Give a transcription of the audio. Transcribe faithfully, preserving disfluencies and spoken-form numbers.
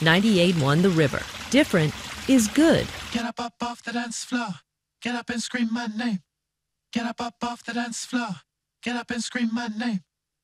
ninety-eight point one The River. Different is good. Get up, up off the dance floor. Get up and scream my name. Get up, up off the dance floor. Get up and scream my name.